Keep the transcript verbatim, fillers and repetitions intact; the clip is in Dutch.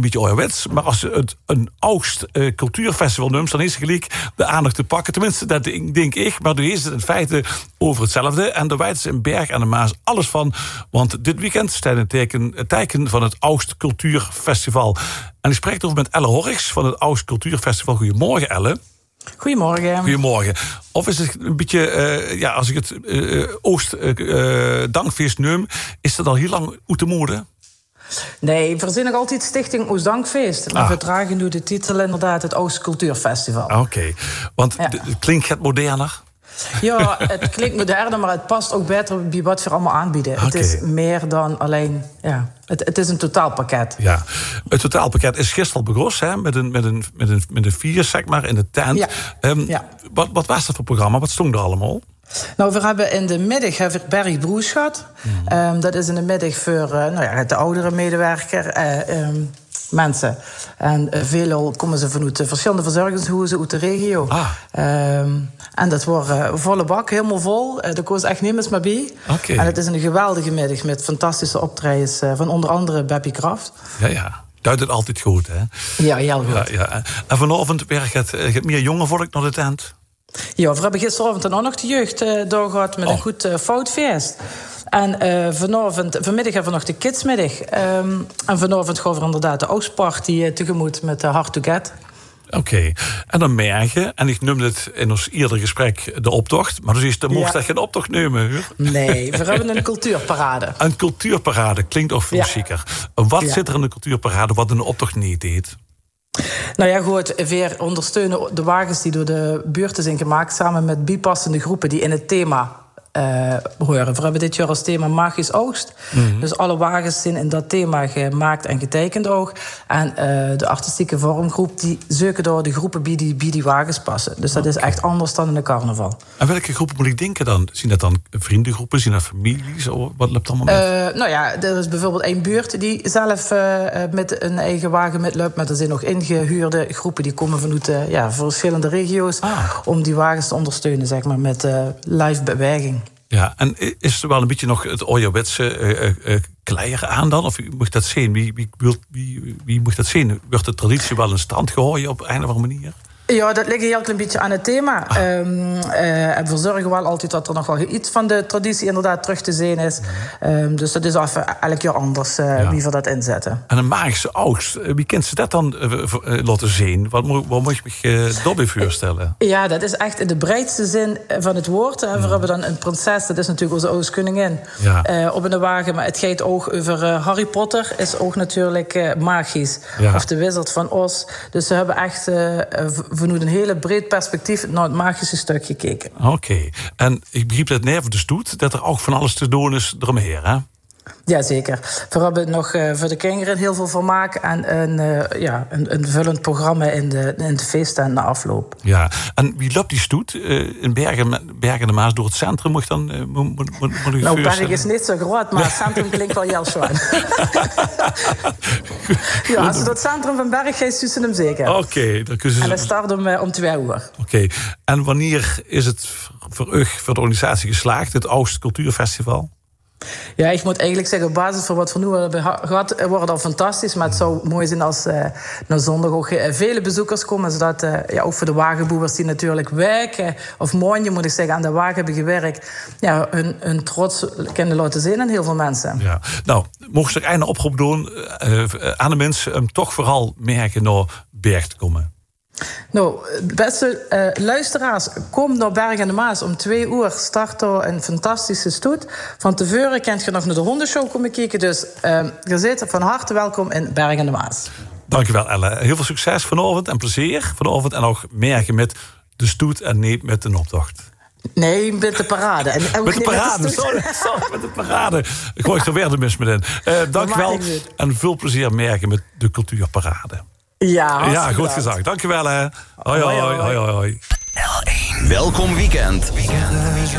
beetje ouderwets. Maar als je het een oudst uh, cultuurfestival noemt, dan is het gelijk de aandacht te pakken. Tenminste, dat denk ik. Maar nu is het in feite over hetzelfde. En daar weten ze in Bergen aan de Maas alles van. Want dit weekend staat een teken, het teken van het Oudst Cultuurfestival. En ik spreek over met Elle Horricks van het Oudst Cultuurfestival. Goedemorgen, Elle. Goedemorgen. Goedemorgen. Of is het een beetje, uh, ja, als ik het uh, Oost uh, uh, Dankfeest noem, is dat al heel lang uit de mode? Nee, we verzinnen nog altijd Stichting Oostdankfeest. Maar ah. we dragen nu de titel inderdaad het Oost Cultuurfestival. Oké, okay. Want ja. het klinkt het moderner. Ja, het klinkt moderner, maar het past ook beter bij wat we allemaal aanbieden. Okay. Het is meer dan alleen... Ja, het, het is een totaalpakket. Ja, het totaalpakket is gisteren al begonnen, hè, met een, met een, met een, met een vier, zeg maar, in de tent. Ja. Um, ja. Wat, wat was dat voor programma? Wat stond er allemaal? Nou, we hebben in de middag hebben we Bergbroes gehad. Mm. Um, dat is in de middag voor uh, nou ja, de oudere medewerker... Uh, um, mensen. En uh, veelal komen ze vanuit de verschillende verzorgingshuizen uit de regio. Ah. Um, en dat wordt uh, volle bak, helemaal vol. Uh, daar komen ze echt niemand meer bij. Okay. En het is een geweldige middag met fantastische optredens uh, van onder andere Beppie Kraft. Ja, ja. Duidt het altijd goed, hè? Ja, heel goed. Ja, ja. En vanavond werkt het, het meer jonge volk naar de tent? Ja, we hebben gisteravond dan ook nog de jeugd uh, doorgehad met oh. een goed uh, foutfeest. En uh, vanavond, vanmiddag hebben we nog de kidsmiddag. Um, en vanavond gaan we inderdaad de Oostparty uh, tegemoet met uh, Hard to Get. Oké, okay. En dan merken, en ik noemde het in ons eerder gesprek de optocht, maar dus is de mocht ja. dat geen optocht nemen. Hoor. Nee, we hebben een cultuurparade. Een cultuurparade, klinkt ook veel ja. chiquer. Wat ja. zit er in de cultuurparade wat in de optocht niet deed? Nou ja, goed, weer ondersteunen de wagens die door de buurten zijn gemaakt, samen met bijpassende groepen die in het thema Uh, horen. We hebben dit jaar als thema Magisch Oogst. Mm-hmm. Dus alle wagens zijn in dat thema gemaakt en getekend ook. En uh, de artistieke vormgroep die zoeken door de groepen bij die, bij die wagens passen. Dus dat okay. is echt anders dan in de carnaval. En welke groepen moet ik denken dan? Zien dat dan vriendengroepen? Zien dat families? Wat loopt allemaal met? Uh, nou ja, er is bijvoorbeeld één buurt die zelf uh, met een eigen wagen metloopt. Maar er zijn nog ingehuurde groepen die komen vanuit uh, ja, verschillende regio's ah. om die wagens te ondersteunen, zeg maar, met uh, live beweging. Ja, en is er wel een beetje nog het ouderwetse uh, uh, kleieren aan dan? Of moet dat zien? Wie, wie, wie, wie, wie moet dat zien? Wordt de traditie wel in stand gehouden op een of andere manier? Ja, dat ligt heel klein beetje aan het thema. Ah. Um, uh, en we zorgen wel altijd dat er nog wel iets van de traditie inderdaad terug te zien is. Um, dus dat is even elk jaar anders uh, ja. wie we dat inzetten. En een magische oogst, wie kent ze dat dan uh, uh, laten zien? Wat, wat moet je me uh, daarbij voorstellen? Ja, dat is echt in de breedste zin van het woord. Uh, we ja. hebben dan een prinses, dat is natuurlijk onze Oostkoningin, ja. uh, op een wagen. Maar het gaat ook over uh, Harry Potter, is ook natuurlijk uh, magisch. Ja. Of de Wizard van Oz. Dus ze hebben echt... Uh, vanuit een hele breed perspectief naar het magische stuk gekeken. Oké. Okay. En ik begreep dat net voor de stoet dat er ook van alles te doen is eromheen, hè? Jazeker. We hebben nog uh, voor de kinderen heel veel vermaak en een, uh, ja, een, een vullend programma in de, in de feesten na afloop. Ja, en wie loopt die stoet? Uh, in Bergen, Bergen de Maas door het centrum moet dan uh, moet, moet, moet u Nou, Bergen is niet zo groot, maar het centrum klinkt wel heel zwaar. Ja, als je door het centrum van Bergen gaat, stussen hem zeker. Oké. Okay, dan kunnen ze... En dat start om, uh, om twee uur. Oké. Okay. En wanneer is het voor u, voor de organisatie geslaagd, het Oost Cultuurfestival? Ja, ik moet eigenlijk zeggen, op basis van wat we nu hebben gehad, wordt het al fantastisch. Maar het zou mooi zijn als uh, na zondag ook uh, vele bezoekers komen. Zodat uh, ja, ook voor de wagenboers die natuurlijk werken, of morgen moet ik zeggen, aan de wagen hebben gewerkt, ja, hun, hun trots kunnen laten zien aan heel veel mensen. Ja. Nou, mocht ze er een oproep doen uh, aan de mensen om toch vooral merken naar Berg te komen? Nou, beste uh, luisteraars, kom naar Bergen aan de Maas. Om twee uur start er een fantastische stoet. Van tevoren kunt je nog naar de hondenshow komen kijken. Dus uh, je zit van harte welkom in Bergen aan de Maas. Dankjewel, Elle. Heel veel succes vanavond en plezier vanavond. En ook merken met de stoet en niet met de optocht. Nee, met de parade. En met de parade, met de sorry, sorry, met de parade. Ik gooi er weer de mis met in. Uh, dankjewel en veel plezier merken met de cultuurparade. Ja, ja, goed gezegd. Dankjewel, hè. Hoi, hoi, hoi, hoi, hoi. L één. Welkom weekend. weekend.